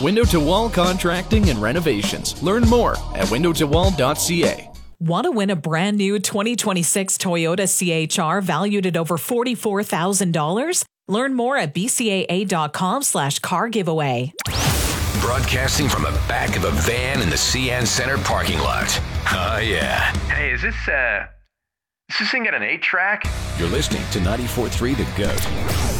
Window to Wall Contracting and Renovations. Learn more at windowtowall.ca. Want to win a brand new 2026 Toyota CHR valued at over $44,000? Learn more at bcaa.com/car giveaway. Broadcasting from the back of a van in the CN Center parking lot. Oh, yeah. Hey, is this thing got an 8-track? You're listening to 94.3 The GOAT.